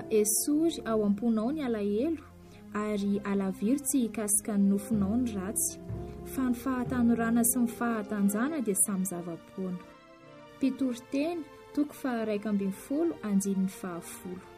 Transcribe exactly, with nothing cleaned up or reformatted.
esory ao amponao ny alahelo ary alaviro tsy hikasika ny nofinao ny ratsy fa ny fahatanorana sy ny fahatanjana dia samy zava-poana. Mpitoroteny toko faha iraika ambin'ny folo andinin'ny fahafolo.